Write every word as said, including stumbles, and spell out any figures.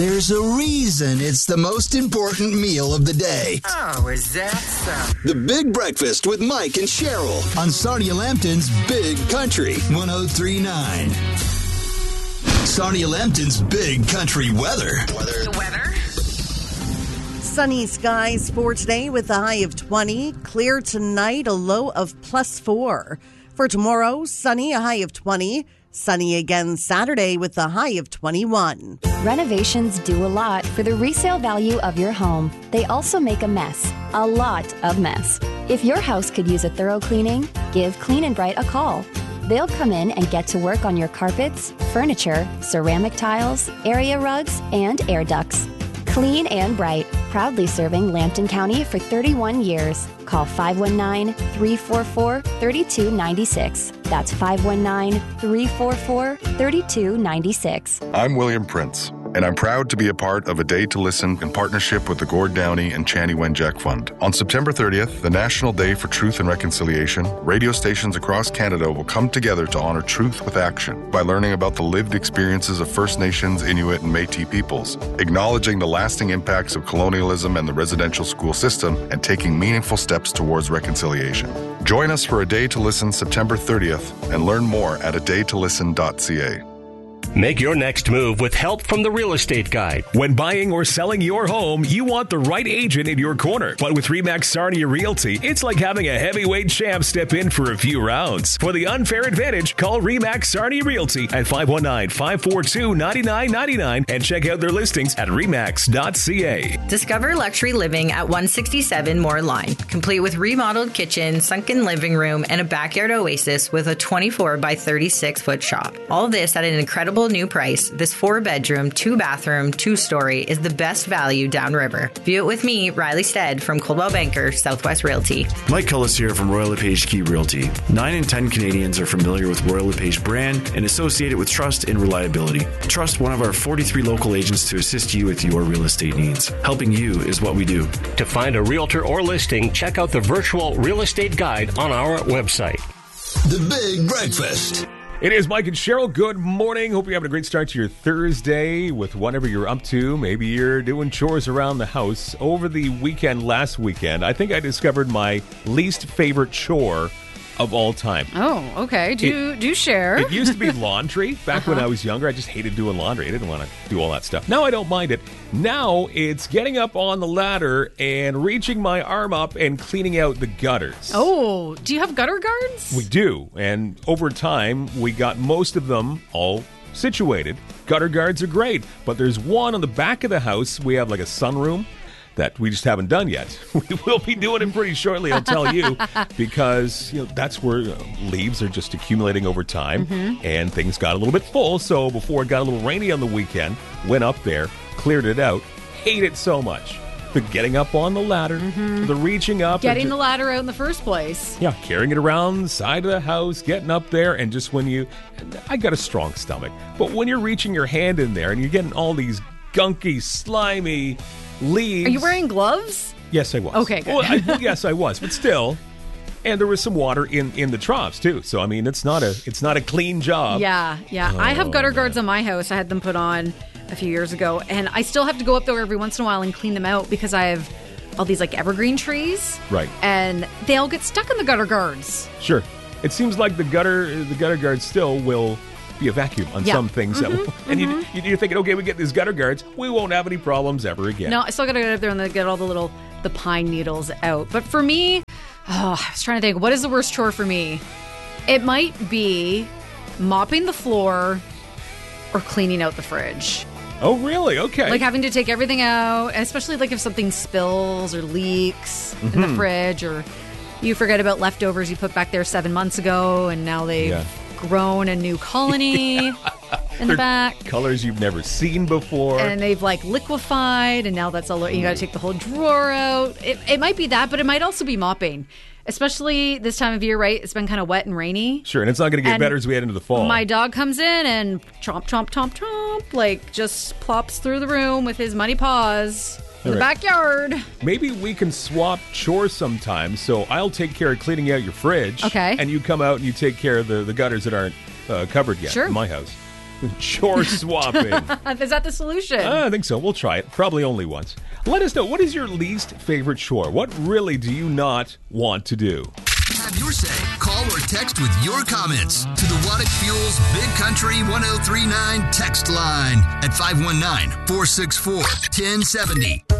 There's a reason it's the most important meal of the day. Oh, is that so? The Big Breakfast with Mike and Cheryl on Sarnia Lambton's Big Country one oh three point nine. Sarnia Lambton's Big Country weather. Weather. The weather? Sunny skies for today with a high of twenty. Clear tonight, a low of plus four. For tomorrow, sunny, a high of twenty. Sunny again Saturday with a high of twenty-one. Renovations do a lot for the resale value of your home. They also make a mess, a lot of mess. If your house could use a thorough cleaning, give Clean and Bright a call. They'll come in and get to work on your carpets, furniture, ceramic tiles, area rugs, and air ducts. Clean and Bright, proudly serving Lambton County for thirty-one years. Call five one nine, three four four, three two nine six. That's five one nine, three four four, three two nine six. I'm William Prince, and I'm proud to be a part of A Day to Listen in partnership with the Gord Downey and Chanie Wenjack Fund. On September thirtieth, the National Day for Truth and Reconciliation, radio stations across Canada will come together to honor truth with action by learning about the lived experiences of First Nations, Inuit, and Métis peoples, acknowledging the lasting impacts of colonialism and the residential school system, and taking meaningful steps towards reconciliation. Join us for A Day to Listen September thirtieth and learn more at a day to listen dot c a. Make your next move with help from the Real Estate Guide. When buying or selling your home, you want the right agent in your corner. But with RE/MAX Sarnia Realty, it's like having a heavyweight champ step in for a few rounds. For the unfair advantage, call RE/MAX Sarnia Realty at five one nine, five four two, nine nine nine nine and check out their listings at remax dot c a. Discover luxury living at one sixty-seven Moore Line, complete with remodeled kitchen, sunken living room, and a backyard oasis with a twenty-four by thirty-six foot shop. All this at an incredible new price. This four bedroom, two bathroom, two story is the best value downriver. View it with me, Riley Stead from Coldwell Banker, Southwest Realty. Mike Cullis here from Royal LePage Key Realty. Nine in ten Canadians are familiar with Royal LePage brand and associate it with trust and reliability. Trust one of our forty-three local agents to assist you with your real estate needs. Helping you is what we do. To find a realtor or listing, check out the virtual real estate guide on our website. The Big Breakfast. It is Mike and Cheryl. Good morning. Hope you're having a great start to your Thursday with whatever you're up to. Maybe you're doing chores around the house. Over the weekend, last weekend, I think I discovered my least favorite chore of all time. Oh, okay. Do it, do share. It used to be laundry. Back uh-huh. when I was younger, I just hated doing laundry. I didn't want to do all that stuff. Now I don't mind it. Now it's getting up on the ladder and reaching my arm up and cleaning out the gutters. Oh, do you have gutter guards? We do. And over time, we got most of them all situated. Gutter guards are great. But there's one on the back of the house. We have like a sunroom that we just haven't done yet. We will be doing it pretty shortly, I'll tell you, because you know that's where uh, leaves are just accumulating over time, mm-hmm. and things got a little bit full. So before it got a little rainy on the weekend, went up there, cleared it out, hate it so much. The getting up on the ladder, mm-hmm. the reaching up. Getting ju- the ladder out in the first place. Yeah, carrying it around the side of the house, getting up there, and just when you... I got a strong stomach, but when you're reaching your hand in there and you're getting all these gunky, slimy... leaves. Are you wearing gloves? Yes, I was. Okay, good. Well, I, well, yes, I was, but still, and there was some water in, in the troughs too. So I mean, it's not a it's not a clean job. Yeah, yeah. Oh, I have gutter man. guards on my house. I had them put on a few years ago, and I still have to go up there every once in a while and clean them out because I have all these like evergreen trees, right? And they all get stuck in the gutter guards. Sure. It seems like the gutter the gutter guards still will be a vacuum on yeah. some things, mm-hmm, that, and mm-hmm. you, you're thinking, okay, we get these gutter guards, we won't have any problems ever again. No, I still got to get up there and get all the little the pine needles out. But for me, oh, I was trying to think, what is the worst chore for me? It might be mopping the floor or cleaning out the fridge. Oh, really? Okay. Like having to take everything out, especially like if something spills or leaks mm-hmm. in the fridge, or you forget about leftovers you put back there seven months ago and now they've yeah. grown a new colony yeah. in the back. Colors you've never seen before. And they've like liquefied, and now that's all. You got to take the whole drawer out. It, it might be that, but it might also be mopping. Especially this time of year, right? It's been kind of wet and rainy. Sure, and it's not going to get and better as we head into the fall. My dog comes in and chomp, chomp, chomp, chomp, like just plops through the room with his muddy paws in All the right. backyard. Maybe we can swap chores sometime. So I'll take care of cleaning out your fridge. Okay. And you come out and you take care of the, the gutters that aren't uh, covered yet sure. in my house. Chore swapping. Is that the solution? Uh, I think so. We'll try it. Probably only once. Let us know, what is your least favorite chore? What really do you not want to do? Have your say. Call or text with your comments to the Waddick Fuels Big Country one oh three nine text line at five one nine, four six four, one oh seven oh.